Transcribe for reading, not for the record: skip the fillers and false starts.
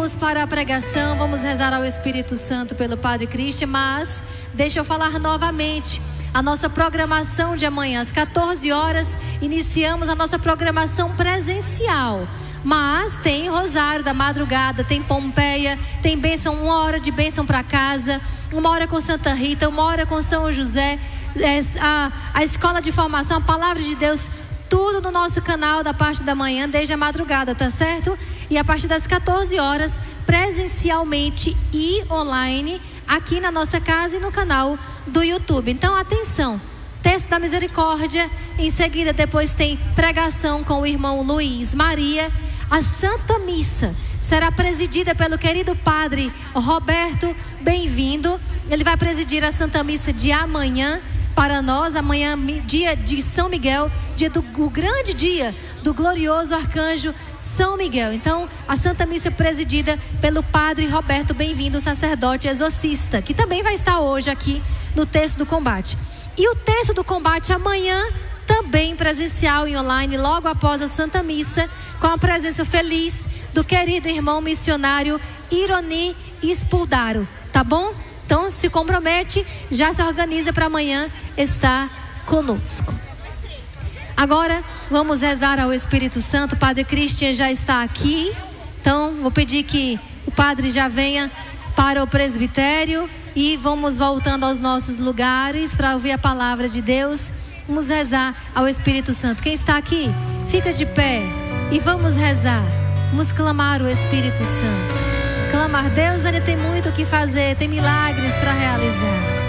vamos para a pregação, vamos rezar ao Espírito Santo pelo Padre Christian, mas deixa eu falar novamente. A nossa programação de amanhã, às 14 horas, iniciamos a nossa programação presencial. Mas tem Rosário da Madrugada, tem Pompeia, tem bênção, 1 hora de bênção para casa, 1 hora com Santa Rita, 1 hora com São José, a escola de formação, a palavra de Deus, tudo no nosso canal da parte da manhã, desde a madrugada, tá certo? E a partir das 14 horas, presencialmente e online, aqui na nossa casa e no canal do YouTube. Então, atenção, texto da misericórdia, em seguida depois tem pregação com o irmão Luiz Maria. A Santa Missa será presidida pelo querido Padre Roberto, bem-vindo. Ele vai presidir a Santa Missa de amanhã para nós, amanhã dia de São Miguel, o grande dia do glorioso arcanjo São Miguel. Então, a Santa Missa presidida pelo Padre Roberto, bem-vindo, sacerdote exorcista, que também vai estar hoje aqui no Texto do Combate. E o Texto do Combate amanhã, também presencial e online, logo após a Santa Missa, com a presença feliz do querido irmão missionário Ironi Spuldaro, tá bom? Então se compromete, já se organiza para amanhã estar conosco. Agora vamos rezar ao Espírito Santo. O Padre Christian já está aqui, então vou pedir que o Padre já venha para o presbitério e vamos voltando aos nossos lugares para ouvir a palavra de Deus. Vamos rezar ao Espírito Santo. Quem está aqui, fica de pé e vamos rezar. Vamos clamar o Espírito Santo. Clamar, Deus ainda tem muito o que fazer, tem milagres para realizar.